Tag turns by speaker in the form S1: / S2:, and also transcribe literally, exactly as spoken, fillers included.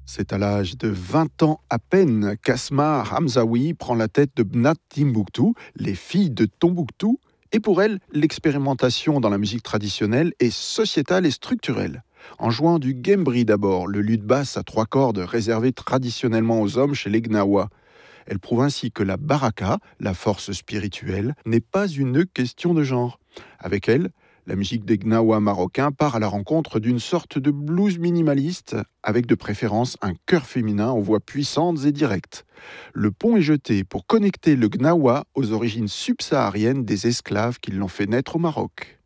S1: C'est à l'âge de vingt ans à peine qu'Asma Hamzaoui prend la tête de Bnat Timbuktu, les filles de Tombouctou, et pour elle, l'expérimentation dans la musique traditionnelle est sociétale et structurelle. En jouant du gembri d'abord, le luth basse à trois cordes réservé traditionnellement aux hommes chez les Gnawa. Elle prouve ainsi que la baraka, la force spirituelle, n'est pas une question de genre. Avec elle, la musique des Gnawa marocains part à la rencontre d'une sorte de blues minimaliste, avec de préférence un chœur féminin aux voix puissantes et directes. Le pont est jeté pour connecter le Gnawa aux origines subsahariennes des esclaves qui l'ont fait naître au Maroc.